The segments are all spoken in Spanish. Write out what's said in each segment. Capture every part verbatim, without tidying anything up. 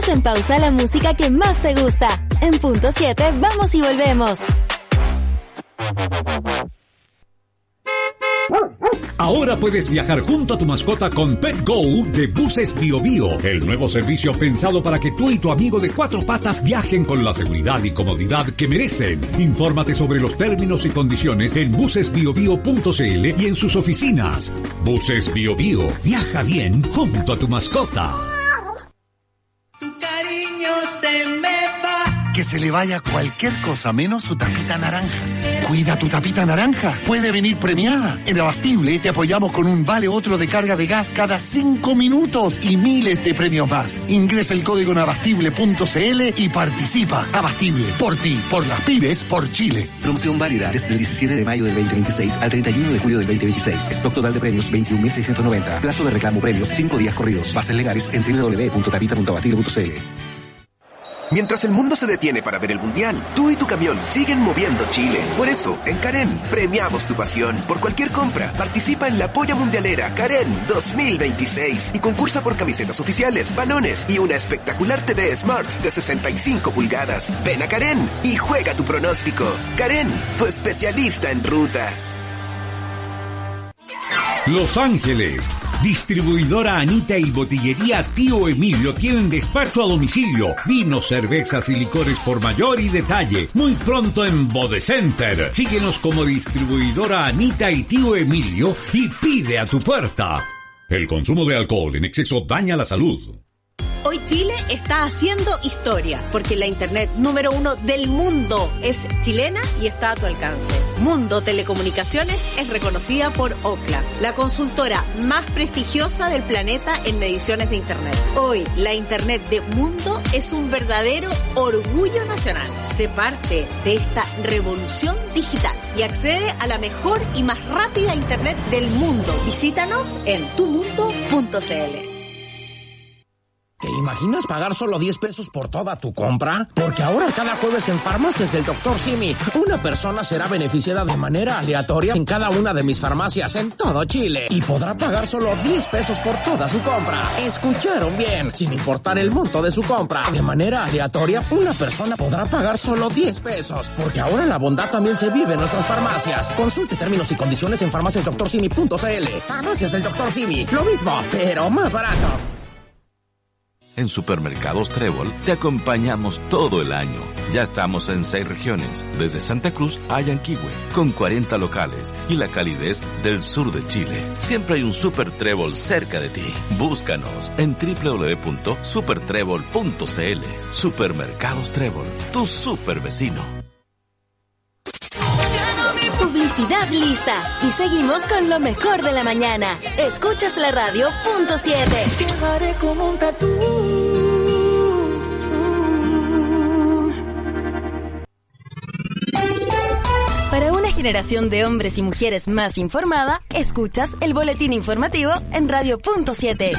Ponemos en pausa la música que más te gusta. En punto siete, vamos y volvemos. Ahora puedes viajar junto a tu mascota con PetGo de Buses BioBio, el nuevo servicio pensado para que tú y tu amigo de cuatro patas viajen con la seguridad y comodidad que merecen. Infórmate sobre los términos y condiciones en buses bio bio punto c l y en sus oficinas. Buses BioBio, viaja bien junto a tu mascota. Tu cariño se me va. Que se le vaya cualquier cosa menos su tapita naranja. Cuida tu tapita naranja. Puede venir premiada. En Abastible te apoyamos con un vale otro de carga de gas cada cinco minutos y miles de premios más. Ingresa el código en abastible punto c l y participa. Abastible. Por ti, por las pymes, por Chile. Promoción válida desde el diecisiete de mayo del veinte veintiséis al treinta y uno de julio del veinte veintiséis. Stock total de premios veintiún mil seiscientos noventa. Plazo de reclamo premios cinco días corridos. Bases legales en doble u doble u doble u punto tapita punto abastible punto c l. Mientras el mundo se detiene para ver el mundial, tú y tu camión siguen moviendo Chile. Por eso, en Karen, premiamos tu pasión. Por cualquier compra, participa en la Polla Mundialera Karen dos mil veintiséis y concursa por camisetas oficiales, balones y una espectacular T V Smart de sesenta y cinco pulgadas. Ven a Karen y juega tu pronóstico. Karen, tu especialista en ruta. Los Ángeles. Distribuidora Anita y Botillería Tío Emilio tienen despacho a domicilio, vinos, cervezas y licores por mayor y detalle. Muy pronto en Bodecenter. Síguenos como Distribuidora Anita y Tío Emilio y pide a tu puerta. El consumo de alcohol en exceso daña la salud. Hoy Chile está haciendo historia, porque la internet número uno del mundo es chilena y está a tu alcance. Mundo Telecomunicaciones es reconocida por Ookla, la consultora más prestigiosa del planeta en mediciones de internet. Hoy, la internet de Mundo es un verdadero orgullo nacional. Sé parte de esta revolución digital y accede a la mejor y más rápida internet del mundo. Visítanos en tu mundo punto c l. ¿Te imaginas pagar solo diez pesos por toda tu compra? Porque ahora cada jueves en Farmacias del doctor Simi, una persona será beneficiada de manera aleatoria en cada una de mis farmacias en todo Chile. Y podrá pagar solo diez pesos por toda su compra. ¿Escucharon bien? Sin importar el monto de su compra. De manera aleatoria, una persona podrá pagar solo diez pesos. Porque ahora la bondad también se vive en nuestras farmacias. Consulte términos y condiciones en farmacias doctor simi punto c l. Farmacias del doctor Simi. Lo mismo, pero más barato. En Supermercados Trébol te acompañamos todo el año. Ya estamos en seis regiones, desde Santa Cruz a Yanquihue, con cuarenta locales y la calidez del sur de Chile. Siempre hay un Super Trébol cerca de ti. Búscanos en doble u doble u doble u punto super trébol punto c l. Supermercados Trébol, tu super vecino. Publicidad lista. Y seguimos con lo mejor de la mañana. Escuchas la radio punto siete. Llevaré como un tatú. Para una generación de hombres y mujeres más informada, escuchas el boletín informativo en radio punto siete.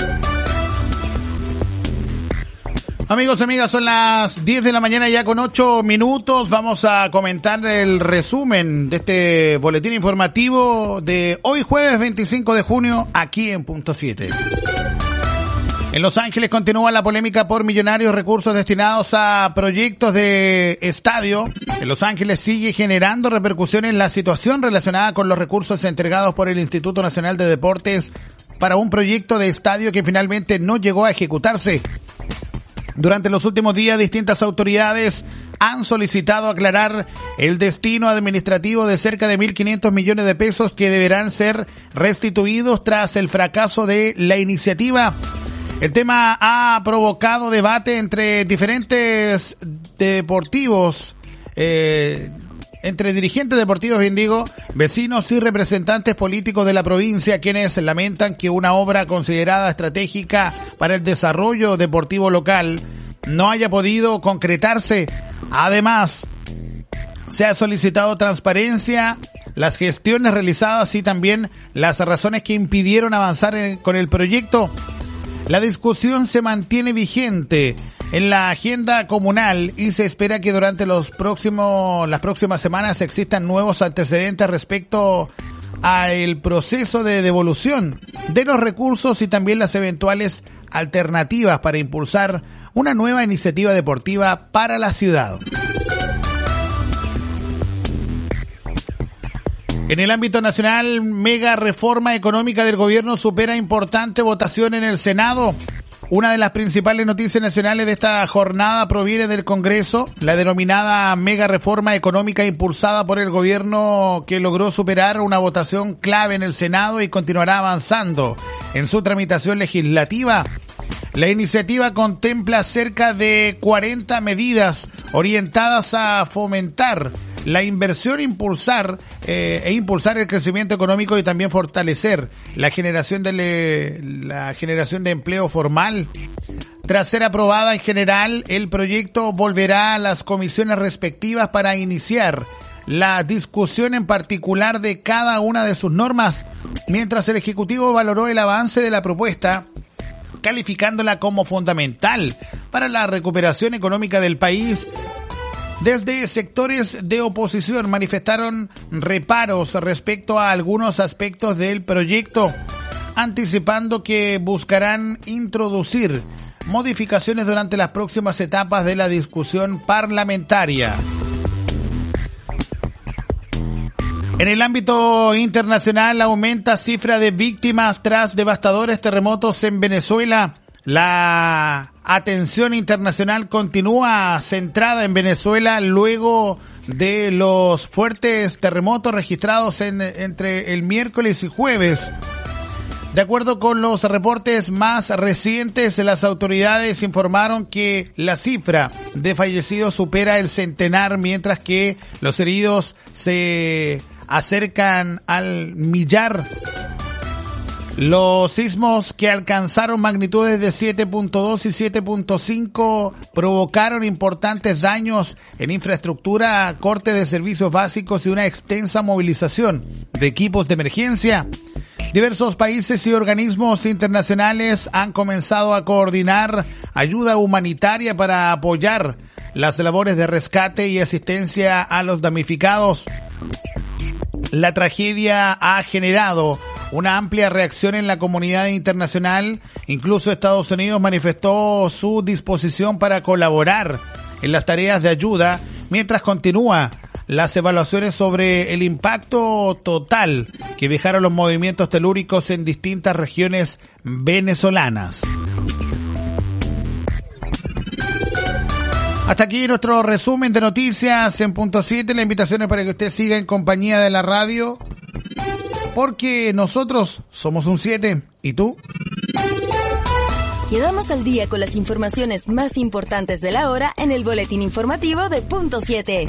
Amigos y amigas, son las diez de la mañana ya con ocho minutos. Vamos a comentar el resumen de este boletín informativo de hoy jueves veinticinco de junio aquí en Punto siete. En Los Ángeles continúa la polémica por millonarios recursos destinados a proyectos de estadio. En Los Ángeles sigue generando repercusiones la situación relacionada con los recursos entregados por el Instituto Nacional de Deportes para un proyecto de estadio que finalmente no llegó a ejecutarse. Durante los últimos días, distintas autoridades han solicitado aclarar el destino administrativo de cerca de mil quinientos millones de pesos que deberán ser restituidos tras el fracaso de la iniciativa. El tema ha provocado debate entre diferentes deportivos, eh, entre dirigentes deportivos, bien digo, vecinos y representantes políticos de la provincia, quienes lamentan que una obra considerada estratégica para el desarrollo deportivo local no haya podido concretarse. Además, se ha solicitado transparencia, las gestiones realizadas y también las razones que impidieron avanzar en, con el proyecto. La discusión se mantiene vigente en la agenda comunal y se espera que durante los próximos, las próximas semanas existan nuevos antecedentes respecto al proceso de devolución de los recursos y también las eventuales alternativas para impulsar una nueva iniciativa deportiva para la ciudad. En el ámbito nacional, mega reforma económica del gobierno supera importante votación en el Senado. Una de las principales noticias nacionales de esta jornada proviene del Congreso, la denominada mega reforma económica impulsada por el gobierno, que logró superar una votación clave en el Senado y continuará avanzando en su tramitación legislativa. La iniciativa contempla cerca de cuarenta medidas orientadas a fomentar la inversión, impulsar eh, e impulsar el crecimiento económico y también fortalecer la generación de le, la generación de empleo formal. Tras ser aprobada en general, el proyecto volverá a las comisiones respectivas para iniciar la discusión en particular de cada una de sus normas, mientras el Ejecutivo valoró el avance de la propuesta, calificándola como fundamental para la recuperación económica del país. Desde sectores de oposición manifestaron reparos respecto a algunos aspectos del proyecto, anticipando que buscarán introducir modificaciones durante las próximas etapas de la discusión parlamentaria. En el ámbito internacional, aumenta cifra de víctimas tras devastadores terremotos en Venezuela. La atención internacional continúa centrada en Venezuela luego de los fuertes terremotos registrados en, entre el miércoles y jueves. De acuerdo con los reportes más recientes, las autoridades informaron que la cifra de fallecidos supera el centenar, mientras que los heridos se acercan al millar. Los sismos, que alcanzaron magnitudes de siete punto dos y siete punto cinco, provocaron importantes daños en infraestructura, corte de servicios básicos y una extensa movilización de equipos de emergencia. Diversos países y organismos internacionales han comenzado a coordinar ayuda humanitaria para apoyar las labores de rescate y asistencia a los damnificados. La tragedia ha generado una amplia reacción en la comunidad internacional. Incluso Estados Unidos manifestó su disposición para colaborar en las tareas de ayuda, mientras continúa las evaluaciones sobre el impacto total que dejaron los movimientos telúricos en distintas regiones venezolanas. Hasta aquí nuestro resumen de noticias en punto siete. La invitación es para que usted siga en compañía de la radio, porque nosotros somos un siete. ¿Y tú? Quedamos al día con las informaciones más importantes de la hora en el boletín informativo de punto siete.